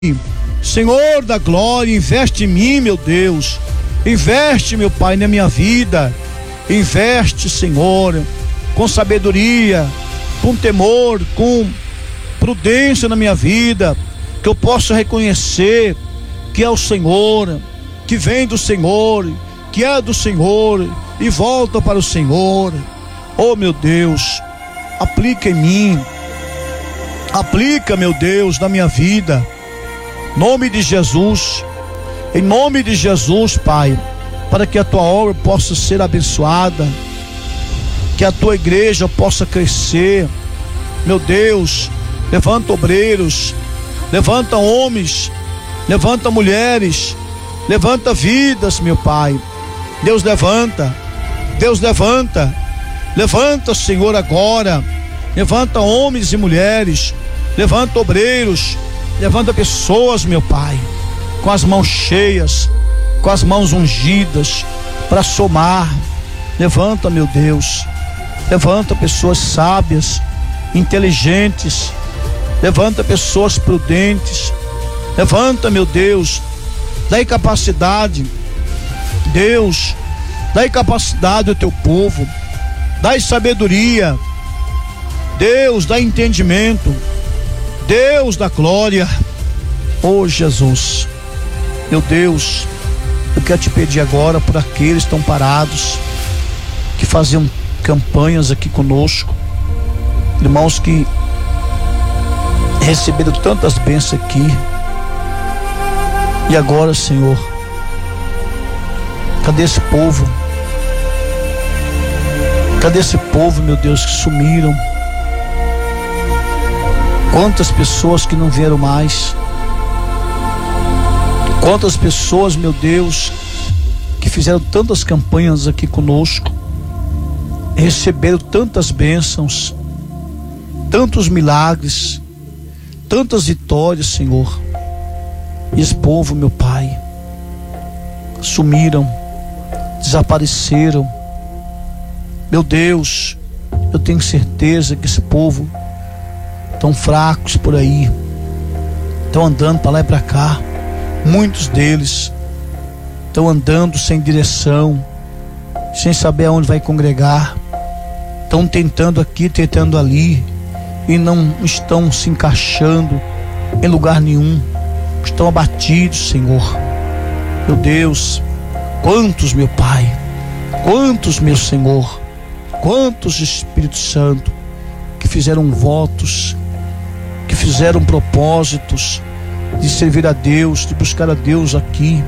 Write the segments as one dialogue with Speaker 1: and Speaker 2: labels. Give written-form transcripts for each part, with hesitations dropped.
Speaker 1: Senhor da glória, investe em mim, meu Deus. Investe, meu Pai, na minha vida. Investe, Senhor, com sabedoria, com temor, com prudência na minha vida, que eu possa reconhecer que é o Senhor, que vem do Senhor, que é do Senhor e volta para o Senhor. Oh, meu Deus, aplica em mim, aplica, meu Deus, na minha vida, nome de Jesus, em nome de Jesus, Pai, para que a tua obra possa ser abençoada, que a tua igreja possa crescer. Meu Deus, levanta obreiros, levanta homens, levanta mulheres, levanta vidas, meu Pai. Deus levanta, levanta, Senhor, agora. Levanta homens e mulheres, levanta obreiros, levanta pessoas, meu Pai, com as mãos cheias, com as mãos ungidas, para somar. Levanta, meu Deus, levanta pessoas sábias, inteligentes, levanta pessoas prudentes, levanta, meu Deus, dai capacidade, Deus, dai capacidade ao teu povo, dai sabedoria, Deus, dá entendimento, Deus da glória. Oh, Jesus, meu Deus, eu quero te pedir agora por aqueles que estão parados, que faziam campanhas aqui conosco, irmãos que receberam tantas bênçãos aqui, e agora, Senhor, cadê esse povo? Cadê esse povo, meu Deus, que sumiram? Quantas pessoas que não vieram mais? Quantas pessoas, meu Deus, que fizeram tantas campanhas aqui conosco, receberam tantas bênçãos, tantos milagres, tantas vitórias, Senhor. E esse povo, meu Pai, sumiram, desapareceram. Meu Deus, eu tenho certeza que esse povo tão fracos por aí, estão andando para lá e para cá. Muitos deles estão andando sem direção, sem saber aonde vai congregar, estão tentando aqui, tentando ali, e não estão se encaixando em lugar nenhum, estão abatidos, Senhor. Meu Deus, quantos, meu Pai, quantos, meu Senhor, quantos, Espírito Santo, que fizeram votos, que fizeram propósitos de servir a Deus, de buscar a Deus aqui.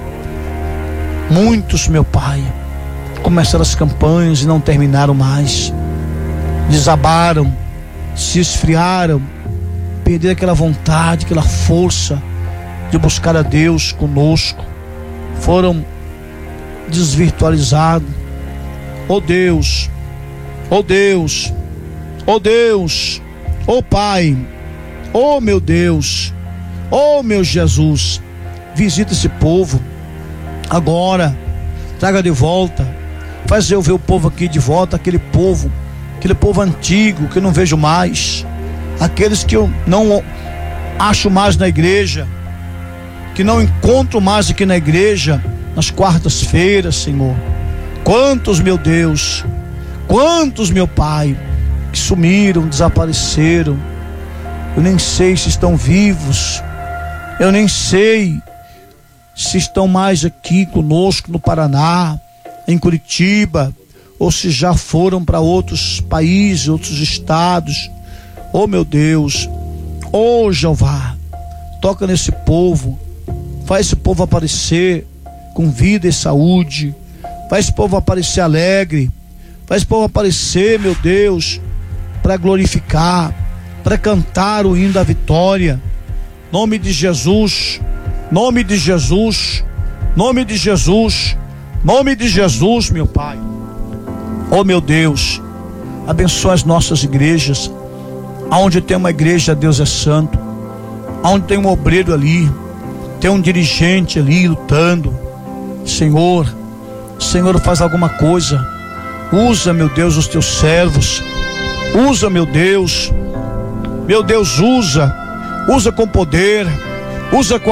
Speaker 1: Muitos, meu Pai, começaram as campanhas e não terminaram mais, desabaram, se esfriaram, perderam aquela vontade, aquela força de buscar a Deus conosco, foram desvirtualizados. Oh Deus, oh Deus, oh Deus, oh Pai, oh meu Deus, oh meu Jesus, visita esse povo agora, traga de volta, faz eu ver o povo aqui de volta, aquele povo antigo que eu não vejo mais, aqueles que eu não acho mais na igreja, que não encontro mais aqui na igreja, nas quartas-feiras, Senhor. Quantos, meu Deus, quantos, meu Pai, que sumiram, desapareceram. Eu nem sei se estão vivos, eu nem sei se estão mais aqui conosco no Paraná, em Curitiba, ou se já foram para outros países, outros estados. Oh meu Deus, oh Jeová, toca nesse povo, faz esse povo aparecer com vida e saúde, faz esse povo aparecer alegre, faz esse povo aparecer, meu Deus, para glorificar, para cantar o hino da vitória. Nome de Jesus, nome de Jesus, nome de Jesus, nome de Jesus, meu Pai. Oh meu Deus, abençoa as nossas igrejas, aonde tem uma igreja, Deus é santo, aonde tem um obreiro ali, tem um dirigente ali lutando. Senhor, faz alguma coisa, usa, meu Deus, os teus servos, usa, meu Deus, usa com poder, Usa